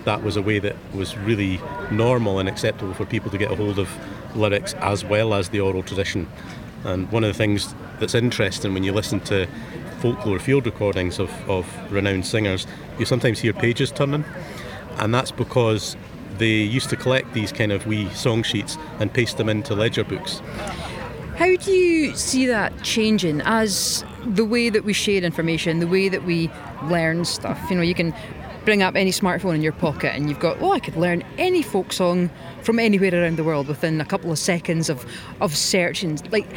that was a way that was really normal and acceptable for people to get a hold of lyrics as well as the oral tradition. And one of the things that's interesting when you listen to folklore field recordings of renowned singers, you sometimes hear pages turning, and that's because they used to collect these kind of wee song sheets and paste them into ledger books. How do you see that changing as the way that we share information, the way that we learn stuff? You know, you can bring up any smartphone in your pocket and you've got, I could learn any folk song from anywhere around the world within a couple of seconds of searching. Like,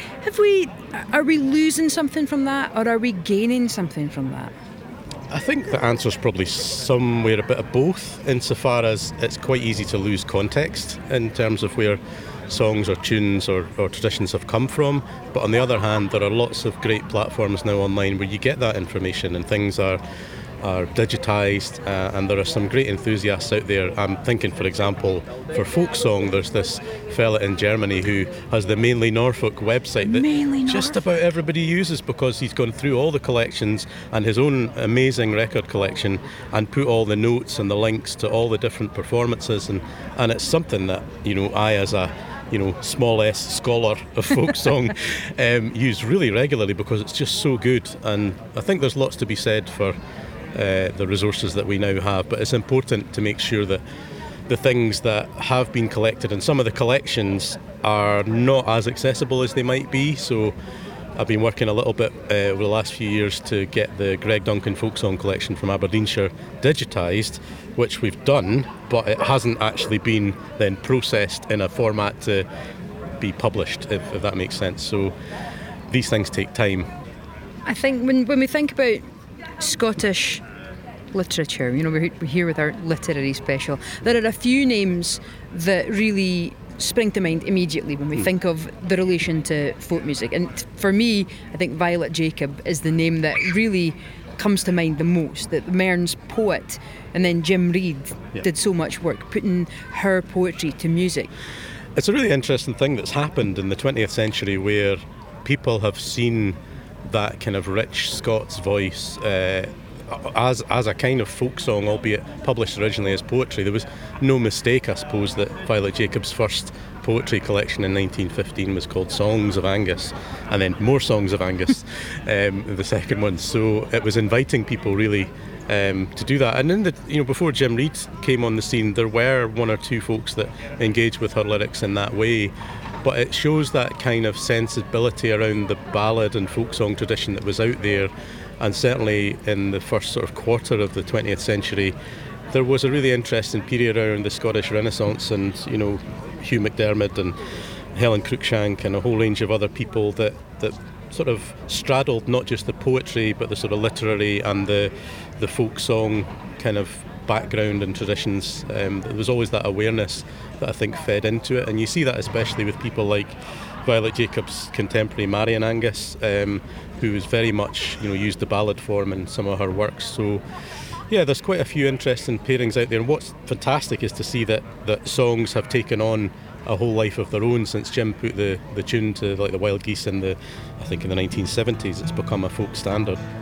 are we losing something from that, or are we gaining something from that? I think the answer's probably somewhere a bit of both, insofar as it's quite easy to lose context in terms of where songs or tunes or traditions have come from. But on the other hand, there are lots of great platforms now online where you get that information, and things are digitised, and there are some great enthusiasts out there. I'm thinking, for example, for folk song, there's this fella in Germany who has the Mainly Norfolk website that just about everybody uses, because he's gone through all the collections and his own amazing record collection and put all the notes and the links to all the different performances, and it's something that, you know, I, as a small s scholar of folk song, use really regularly, because it's just so good. And I think there's lots to be said for the resources that we now have, but it's important to make sure that the things that have been collected, and some of the collections are not as accessible as they might be. So I've been working a little bit over the last few years to get the Greg Duncan folk song collection from Aberdeenshire digitised, which we've done, but it hasn't actually been then processed in a format to be published, if that makes sense. So these things take time. I think when we think about Scottish literature, you know, we're here with our literary special, there are a few names that really spring to mind immediately when we think of the relation to folk music. And for me, I think Violet Jacob is the name that really comes to mind the most. That Mearns poet, and then Jim Reid did so much work putting her poetry to music. It's a really interesting thing that's happened in the 20th century, where people have seen that kind of rich Scots voice as a kind of folk song, albeit published originally as poetry. There was no mistake, I suppose, that Violet Jacob's first poetry collection in 1915 was called Songs of Angus, and then More Songs of Angus, the second one. So it was inviting people really to do that. And in before Jim Reid came on the scene, there were one or two folks that engaged with her lyrics in that way. But it shows that kind of sensibility around the ballad and folk song tradition that was out there. And certainly in the first sort of quarter of the 20th century, there was a really interesting period around the Scottish Renaissance, and, you know, Hugh MacDiarmid and Helen Cruikshank and a whole range of other people that sort of straddled not just the poetry, but the sort of literary and the folk song kind of background and traditions. There was always that awareness that I think fed into it, and you see that especially with people like Violet Jacob's contemporary Marian Angus, who was very much, you know, used the ballad form in some of her works. So yeah, there's quite a few interesting pairings out there, and what's fantastic is to see that songs have taken on a whole life of their own since Jim put the tune to, like, the Wild Geese I think in the 1970s. It's become a folk standard.